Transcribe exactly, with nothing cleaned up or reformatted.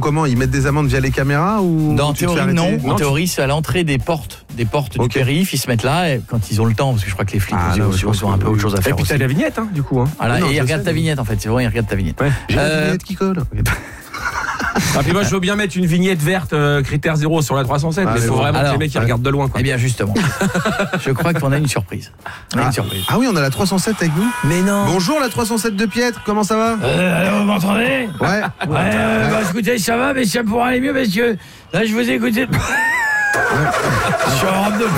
comment? Ils mettent des amendes via les caméras ou Non, en théorie, non. En Non, théorie, c'est à l'entrée des portes, des portes du Ok. périph'. Ils se mettent là et quand ils ont le temps, parce que je crois que les flics Ah, aussi, non, aussi, je pense ont un que peu oui. autre chose à Et faire. puis aussi. t'as la vignette, hein, du coup. Hein. Voilà, Non, et je ils regardent sais, ta mais- vignette en fait. C'est vrai, ils regardent ta vignette. Ouais. J'ai la Euh, vignette qui colle. Ah, puis moi, je veux bien mettre une vignette verte euh, critère zéro sur la trois cent sept, Ah, mais il mais faut bon. vraiment Alors, que les mecs ils ouais. regardent de loin. Quoi. Eh bien, justement, je crois qu'on a une surprise. On a Ah. une surprise. Ah oui, on a la trois cent sept avec nous. Mais non. Bonjour la trois cent sept de Pietre, comment ça va? Euh, alors, vous m'entendez? Ouais. Ouais, euh, bah, écoutez, ça va, mais ça pourra aller mieux parce que là, je vous ai écouté. Je suis en robe de